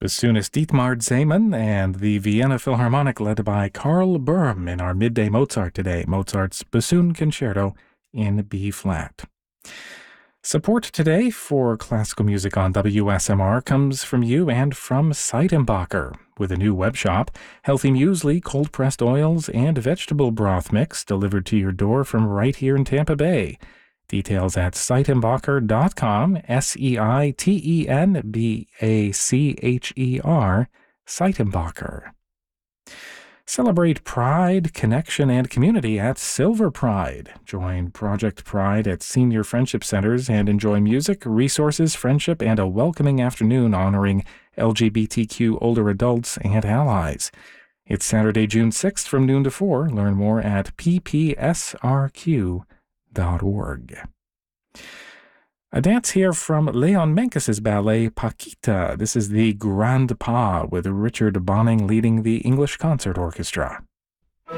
Bassoonist Dietmar Zayman and the Vienna Philharmonic led by Karl Böhm in our Midday Mozart today, Mozart's Bassoon Concerto in B-flat. Support today for classical music on WSMR comes from you and from Seitenbacher. With a new web shop, healthy muesli, cold-pressed oils, and vegetable broth mix delivered to your door from right here in Tampa Bay. Details at Seitenbacher.com, Seitenbacher, Seitenbacher. Celebrate pride, connection, and community at Silver Pride. Join Project Pride at senior friendship centers and enjoy music, resources, friendship, and a welcoming afternoon honoring LGBTQ older adults and allies. It's Saturday, June 6th from noon to 4. Learn more at ppsrq.org. A dance here from Leon Menkes's ballet Paquita. This is the Grand Pas with Richard Bonning leading the English Concert Orchestra.